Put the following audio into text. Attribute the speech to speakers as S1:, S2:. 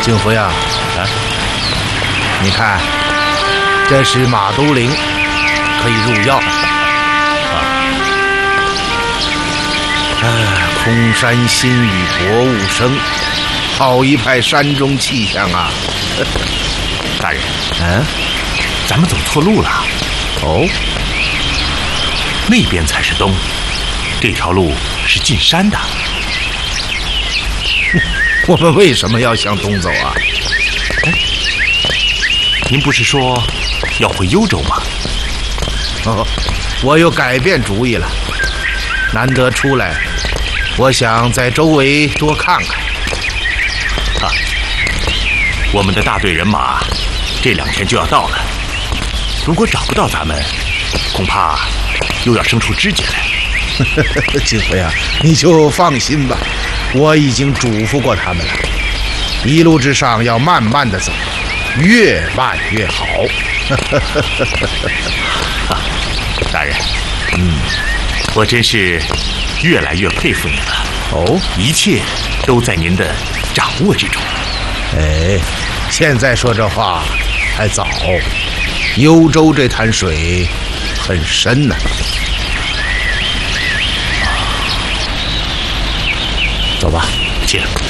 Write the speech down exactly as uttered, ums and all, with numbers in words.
S1: 景福呀，啊，你看，这是马都灵，可以入药。啊，哎，空山新雨薄雾生，好一派山中气象啊！
S2: 大人，
S1: 嗯，
S2: 咱们走错路了。
S1: 哦，
S2: 那边才是东，这条路是进山的。
S1: 我们为什么要向东走啊？
S2: 哎，您不是说要回幽州吗？
S1: 哦，我又改变主意了。难得出来，我想在周围多看看。
S2: 啊，我们的大队人马这两天就要到了，如果找不到咱们，恐怕又要生出枝节来。
S1: 景福呀，你就放心吧。我已经嘱咐过他们了，一路之上要慢慢的走，越慢越好。
S2: 啊，大人，嗯，我真是越来越佩服你了。
S1: 哦，
S2: 一切都在您的掌握之中。
S1: 哎，现在说这话还早，幽州这潭水很深呢。
S2: 走吧，进来。